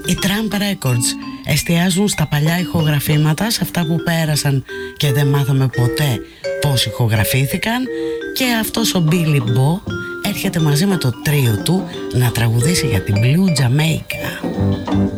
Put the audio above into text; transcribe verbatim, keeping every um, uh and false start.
Οι Tramp Records εστιάζουν στα παλιά ηχογραφήματα, σε αυτά που πέρασαν και δεν μάθαμε ποτέ πώς ηχογραφήθηκαν, και αυτός ο Billy Bo έρχεται μαζί με το τρίο του να τραγουδήσει για την Blue Jamaica.